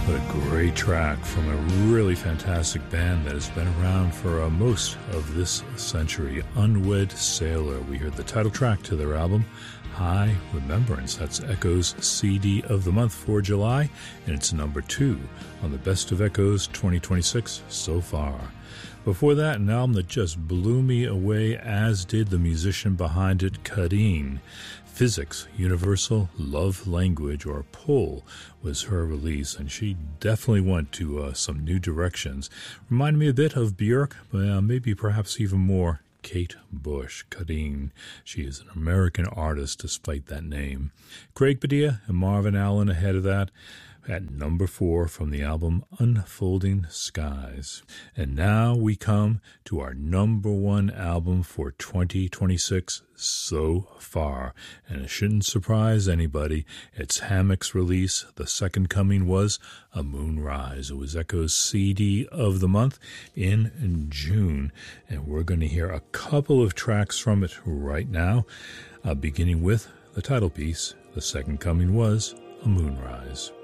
What a great track from a really fantastic band that has been around for most of this century, Unwed Sailor. We heard the title track to their album, High Remembrance. That's Echo's CD of the month for July, and it's number 2 on the Best of Echoes 2026 so far. Before that, an album that just blew me away, as did the musician behind it, Kadeen. Physics, Universal Love Language, or PUL, was her release, and she definitely went to some new directions. Reminded me a bit of Björk, but maybe perhaps even more Kate Bush. Kadeen, she is an American artist despite that name. Craig Padilla and Marvin Allen ahead of that at number 4 from the album Unfolding Skies. And now we come to our number 1 album for 2026 so far. And it shouldn't surprise anybody. It's Hammock's release. The second coming was A Moonrise. It was Echo's CD of the month in June. And we're going to hear a couple of tracks from it right now, beginning with the title piece. The second coming was A Moonrise.